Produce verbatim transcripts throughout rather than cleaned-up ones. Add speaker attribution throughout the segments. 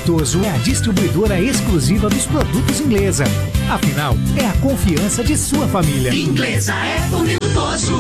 Speaker 1: Unitoso é a distribuidora exclusiva dos produtos Inglesa. Afinal, é a confiança de sua família.
Speaker 2: Inglesa é Unitoso.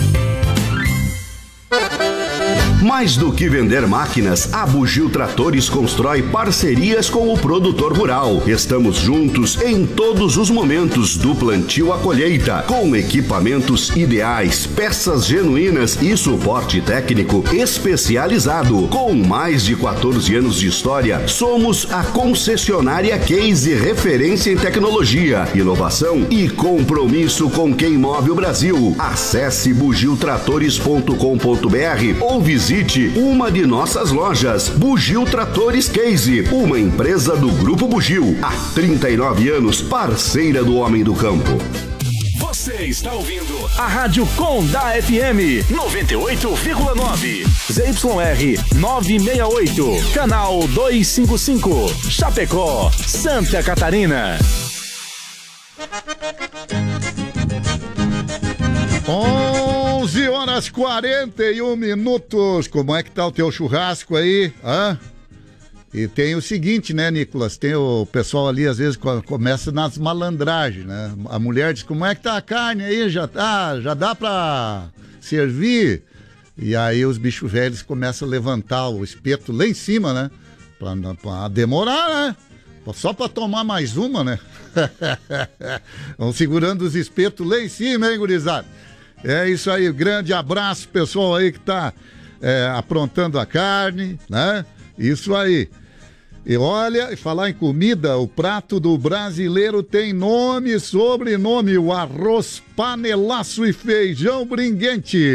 Speaker 3: Mais do que vender máquinas, a Bugio Tratores constrói parcerias com o produtor rural. Estamos juntos em todos os momentos, do plantio à colheita, com equipamentos ideais, peças genuínas e suporte técnico especializado. Com mais de quatorze anos de história, somos a concessionária Case, referência em tecnologia, inovação e compromisso com quem move o Brasil. Acesse bugio tratores ponto com ponto br ou visite uma de nossas lojas. Bugio Tratores Case, uma empresa do Grupo Bugio. Há trinta e nove anos, parceira do homem do campo.
Speaker 4: Você está ouvindo a Rádio Condá F M noventa e oito vírgula nove, Z Y R novecentos e sessenta e oito, canal duzentos e cinquenta e cinco, Chapecó, Santa Catarina.
Speaker 5: onze horas e quarenta e um minutos. Como é que tá o teu churrasco aí? Hã? E tem o seguinte, né, Nicolas? Tem o pessoal ali, às vezes, começa nas malandragens, né? A mulher diz, como é que tá a carne aí? Já tá, já dá pra servir? E aí os bichos velhos começam a levantar o espeto lá em cima, né? Pra, pra demorar, né? Só pra tomar mais uma, né? Vão segurando os espetos lá em cima, hein, gurizada? É isso aí, grande abraço, pessoal aí que tá é, aprontando a carne, né? Isso aí. E olha, falar em comida, o prato do brasileiro tem nome e sobrenome, o arroz panelaço e feijão bringuente.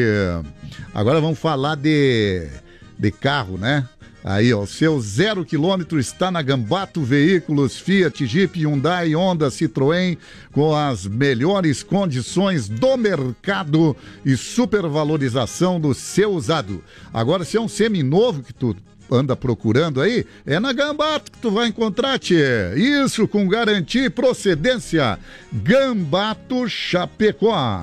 Speaker 5: Agora vamos falar de, de carro, né? Aí, ó, seu zero quilômetro está na Gambato Veículos, Fiat, Jeep, Hyundai, Honda, Citroën, com as melhores condições do mercado e supervalorização do seu usado. Agora, se é um seminovo que tu anda procurando aí, é na Gambato que tu vai encontrar, tchê. Isso, com garantia e procedência. Gambato Chapecó.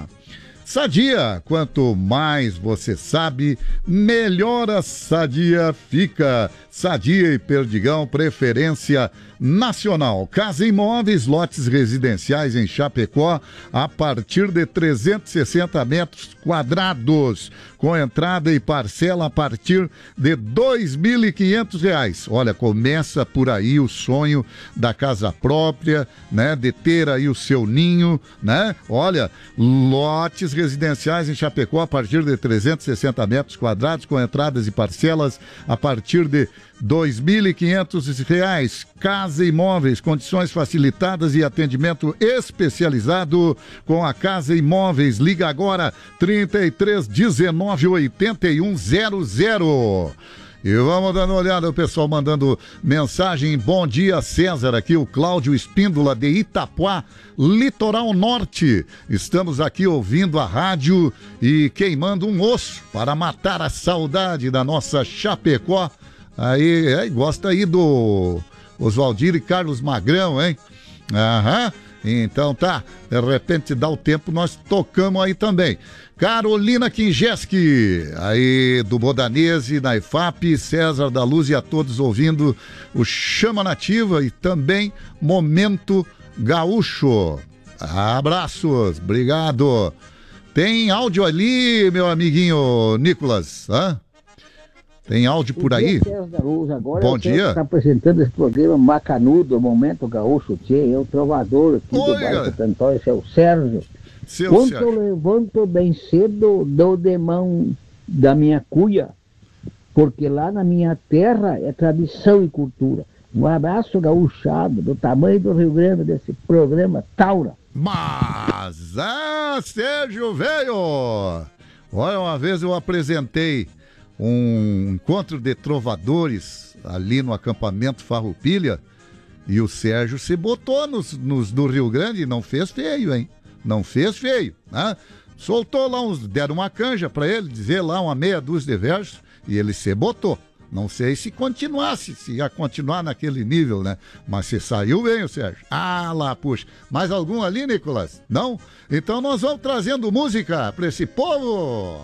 Speaker 5: Sadia, quanto mais você sabe, melhor a Sadia fica. Sadia e Perdigão, preferência nacional. Casa Imóveis, lotes residenciais em Chapecó, a partir de trezentos e sessenta metros quadrados, com entrada e parcela a partir de dois mil e quinhentos reais. Olha, começa por aí o sonho da casa própria, né, de ter aí o seu ninho, né? Olha, lotes residenciais em Chapecó a partir de trezentos e sessenta metros quadrados, com entradas e parcelas a partir de dois mil e quinhentos reais. Casa Imóveis, condições facilitadas e atendimento especializado com a Casa Imóveis. Liga agora, trinta e três, dezenove, oitenta e um, zero zero. E vamos dando uma olhada, o pessoal mandando mensagem. Bom dia, César, aqui o Cláudio Espíndola de Itapuá, Litoral Norte. Estamos aqui ouvindo a rádio e queimando um osso para matar a saudade da nossa Chapecó. Aí, é, gosta aí do Oswaldir e Carlos Magrão, hein? Aham, então tá, de repente dá o tempo, nós tocamos aí também. Carolina Kingeski, aí do Bodanese, na I F A P, César da Luz e a todos ouvindo o Chama Nativa e também Momento Gaúcho. Abraços, obrigado. Tem áudio ali, meu amiguinho Nicolas, hã? Tem áudio por aí?
Speaker 6: Agora
Speaker 5: Bom dia.
Speaker 6: Está apresentando esse programa Macanudo, Momento Gaúcho, tchê, é o trovador aqui
Speaker 5: Oi,
Speaker 6: do bairro Santo Antônio, seu Sérgio.
Speaker 5: Seu
Speaker 6: Quando
Speaker 5: Sérgio.
Speaker 6: eu levanto bem cedo, dou de mão da minha cuia, porque lá na minha terra é tradição e cultura. Um abraço gaúchado, do tamanho do Rio Grande, desse programa Taura.
Speaker 5: Mas, ah, Sérgio veio! Olha, uma vez eu apresentei um encontro de trovadores ali no acampamento Farroupilha e o Sérgio se botou nos, nos do Rio Grande e não fez feio, hein? Não fez feio, né? Soltou lá uns, deram uma canja pra ele, dizer lá uma meia dúzia de versos e ele se botou. Não sei se continuasse, se ia continuar naquele nível, né? Mas se saiu bem o Sérgio. Ah lá, puxa. Mais algum ali, Nicolas? Não? Então nós vamos trazendo música pra esse povo.